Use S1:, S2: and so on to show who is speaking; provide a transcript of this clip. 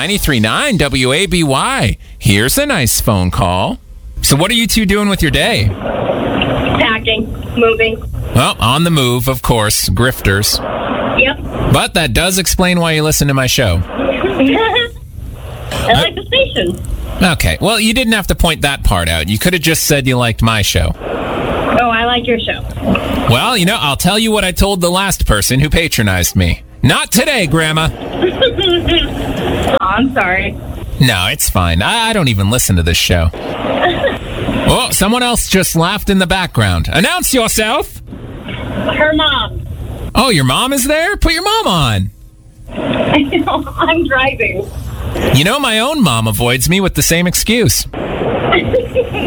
S1: 93.9 WABY. Here's a nice phone call. So what are you two doing with your day?
S2: Packing, moving.
S1: Well, on the move, of course. Grifters.
S2: Yep.
S1: But that does explain why you listen to my show.
S2: I like the station.
S1: Okay, well, you didn't have to point that part out. You could have just said you liked my show.
S2: Oh, I like your show.
S1: Well, I'll tell you what I told the last person who patronized me. Not today, Grandma.
S2: Oh, I'm sorry.
S1: No, it's fine. I don't even listen to this show. Oh, someone else just laughed in the background. Announce yourself.
S2: Her mom.
S1: Oh, your mom is there? Put your mom on.
S2: I'm driving.
S1: My own mom avoids me with the same excuse.